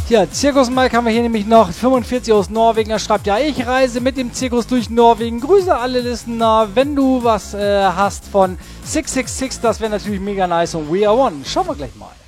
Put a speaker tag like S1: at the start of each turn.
S1: Ja, Zirkus Mike haben wir hier nämlich noch 45 aus Norwegen. Er schreibt, ja, ich reise mit dem Zirkus durch Norwegen. Grüße alle Listener. Wenn du was hast von 666, das wäre natürlich mega nice. Und We Are One. Schauen wir gleich mal.